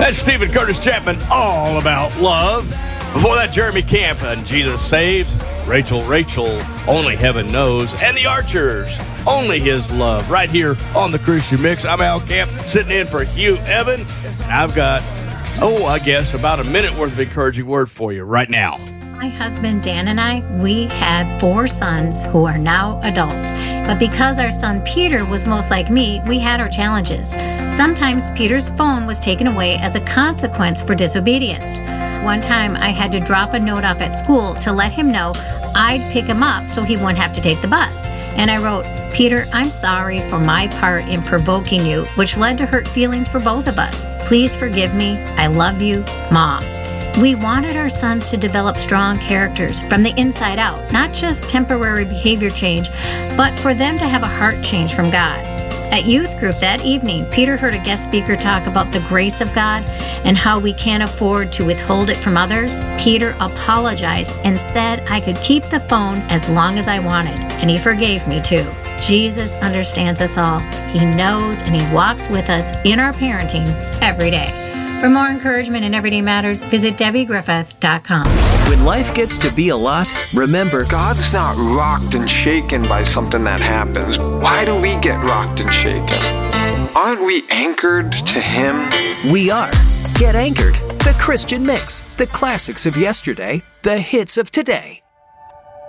That's Stephen Curtis Chapman, All About Love. Before that, Jeremy Camp and Jesus Saves. Rachel, Only Heaven Knows. And the Archers, Only His Love. Right here on the Christian Mix. I'm Al Camp, sitting in for Hugh Evan. And I've got, I guess, about a minute worth of encouraging word for you right now. My husband, Dan, and I, we had 4 sons who are now adults. But because our son Peter was most like me, we had our challenges. Sometimes Peter's phone was taken away as a consequence for disobedience. One time I had to drop a note off at school to let him know I'd pick him up so he wouldn't have to take the bus. And I wrote, "Peter, I'm sorry for my part in provoking you, which led to hurt feelings for both of us. Please forgive me. I love you, Mom." We wanted our sons to develop strong characters from the inside out, not just temporary behavior change, but for them to have a heart change from God. At youth group that evening, Peter heard a guest speaker talk about the grace of God and how we can't afford to withhold it from others. Peter apologized and said I could keep the phone as long as I wanted, and he forgave me too. Jesus understands us all. He knows and he walks with us in our parenting every day. For more encouragement in Everyday Matters, visit DebbieGriffith.com. When life gets to be a lot, remember, God's not rocked and shaken by something that happens. Why do we get rocked and shaken? Aren't we anchored to Him? we are. Get Anchored, the Christian Mix, the classics of yesterday, the hits of today.